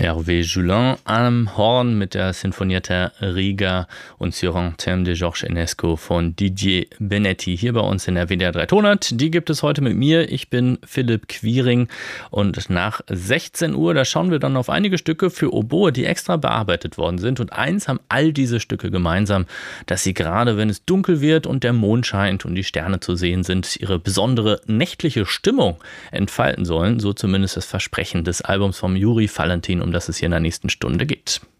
Hervé Julin am Horn mit der Sinfonietta Riga und Sur un thème de Georges Enesco von Didier Benetti hier bei uns in der WDR 300. Die gibt es heute mit mir. Ich bin Philipp Quiring und nach 16 Uhr, da schauen wir dann auf einige Stücke für Oboe, die extra bearbeitet worden sind. Und eins haben all diese Stücke gemeinsam, dass sie gerade, wenn es dunkel wird und der Mond scheint und die Sterne zu sehen sind, ihre besondere nächtliche Stimmung entfalten sollen. So zumindest das Versprechen des Albums vom Juri Valentin, um das es hier in der nächsten Stunde geht.